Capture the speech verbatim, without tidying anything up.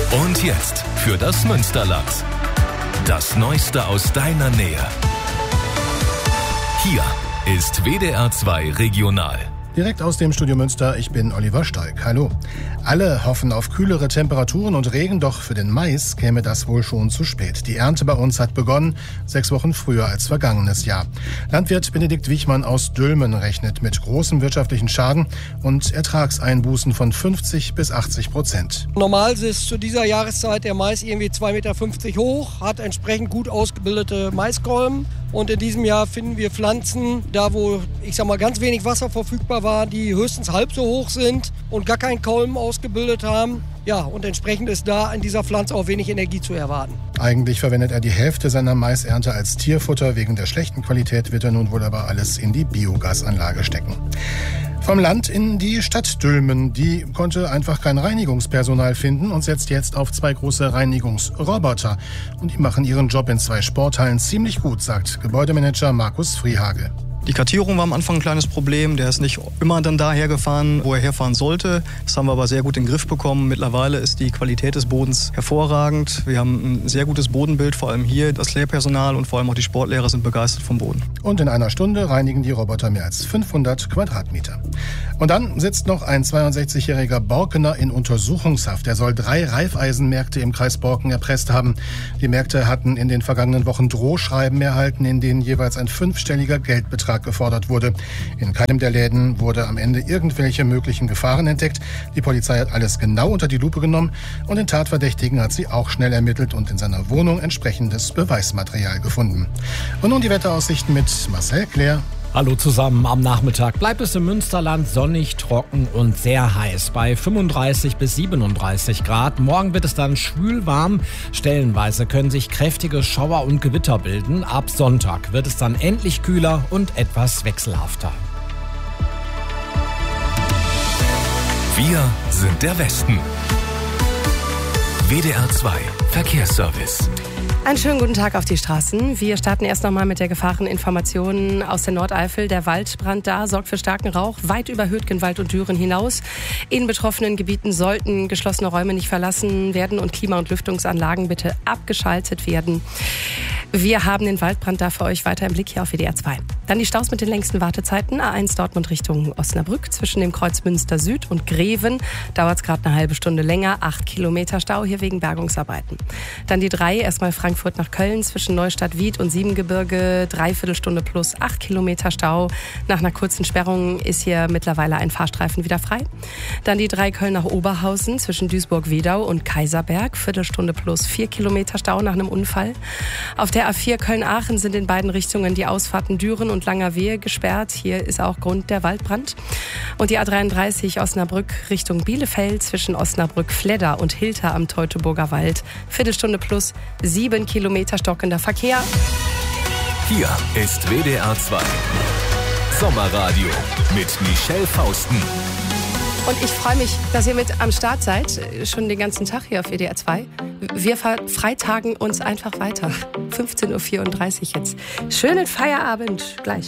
Und jetzt für das Münsterland. Das Neueste aus deiner Nähe. Hier ist W D R zwei Regional. Direkt aus dem Studio Münster, ich bin Oliver Steig. Hallo. Alle hoffen auf kühlere Temperaturen und Regen, doch für den Mais käme das wohl schon zu spät. Die Ernte bei uns hat begonnen, sechs Wochen früher als vergangenes Jahr. Landwirt Benedikt Wichmann aus Dülmen rechnet mit großem wirtschaftlichen Schaden und Ertragseinbußen von fünfzig bis achtzig Prozent. Normal ist zu dieser Jahreszeit der Mais irgendwie zwei Meter fünfzig hoch, hat entsprechend gut ausgebildete Maiskolben. Und in diesem Jahr finden wir Pflanzen, da wo, ich sag mal, ganz wenig Wasser verfügbar war, die höchstens halb so hoch sind und gar keinen Kolben ausgebildet haben. Ja, und entsprechend ist da in dieser Pflanze auch wenig Energie zu erwarten. Eigentlich verwendet er die Hälfte seiner Maisernte als Tierfutter. Wegen der schlechten Qualität wird er nun wohl aber alles in die Biogasanlage stecken. Vom Land in die Stadt Dülmen. Die konnte einfach kein Reinigungspersonal finden und setzt jetzt auf zwei große Reinigungsroboter. Und die machen ihren Job in zwei Sporthallen ziemlich gut, sagt Gebäudemanager Markus Friehage. Die Kartierung war am Anfang ein kleines Problem. Der ist nicht immer dann daher gefahren, wo er herfahren sollte. Das haben wir aber sehr gut in den Griff bekommen. Mittlerweile ist die Qualität des Bodens hervorragend. Wir haben ein sehr gutes Bodenbild, vor allem hier. Das Lehrpersonal und vor allem auch die Sportlehrer sind begeistert vom Boden. Und in einer Stunde reinigen die Roboter mehr als fünfhundert Quadratmeter. Und dann sitzt noch ein zweiundsechzigjähriger Borkener in Untersuchungshaft. Er soll drei Reifeisenmärkte im Kreis Borken erpresst haben. Die Märkte hatten in den vergangenen Wochen Drohschreiben erhalten, in denen jeweils ein fünfstelliger Geldbetrag gefordert wurde. In keinem der Läden wurde am Ende irgendwelche möglichen Gefahren entdeckt. Die Polizei hat alles genau unter die Lupe genommen und den Tatverdächtigen hat sie auch schnell ermittelt und in seiner Wohnung entsprechendes Beweismaterial gefunden. Und nun die Wetteraussichten mit Marcel Claire. Hallo zusammen, am Nachmittag bleibt es im Münsterland sonnig, trocken und sehr heiß bei fünfunddreißig bis siebenunddreißig Grad. Morgen wird es dann schwül warm. Stellenweise können sich kräftige Schauer und Gewitter bilden. Ab Sonntag wird es dann endlich kühler und etwas wechselhafter. Wir sind der Westen. W D R zwei Verkehrsservice. Einen schönen guten Tag auf die Straßen. Wir starten erst noch mal mit der Gefahreninformation aus der Nordeifel. Der Waldbrand da sorgt für starken Rauch weit über Hürtgenwald und Düren hinaus. In betroffenen Gebieten sollten geschlossene Räume nicht verlassen werden und Klima- und Lüftungsanlagen bitte abgeschaltet werden. Wir haben den Waldbrand da für euch weiter im Blick hier auf W D R zwei. Dann die Staus mit den längsten Wartezeiten. A eins Dortmund Richtung Osnabrück zwischen dem Kreuz Münster Süd und Greven. Dauert es gerade eine halbe Stunde länger. Acht Kilometer Stau hier wegen Bergungsarbeiten. Dann die drei, erstmal Frankfurt nach Köln zwischen Neustadt-Wied und Siebengebirge. Dreiviertel Stunde plus acht Kilometer Stau. Nach einer kurzen Sperrung ist hier mittlerweile ein Fahrstreifen wieder frei. Dann die drei Köln nach Oberhausen zwischen Duisburg-Wedau und Kaiserberg. Viertelstunde plus vier Kilometer Stau nach einem Unfall. Auf der A vier Köln-Aachen sind in beiden Richtungen die Ausfahrten Düren und Langerwehe gesperrt. Hier ist auch Grund der Waldbrand. Und die A dreiunddreißig Osnabrück Richtung Bielefeld zwischen Osnabrück-Fledder und Hilter am Teutoburger Wald. Viertelstunde plus sieben Kilometer stockender Verkehr. Hier ist W D R zwei Sommerradio mit Michelle Fausten. Und ich freue mich, dass ihr mit am Start seid, schon den ganzen Tag hier auf W D R zwei. Wir freitagen uns einfach weiter. fünfzehn Uhr vierunddreißig jetzt. Schönen Feierabend gleich.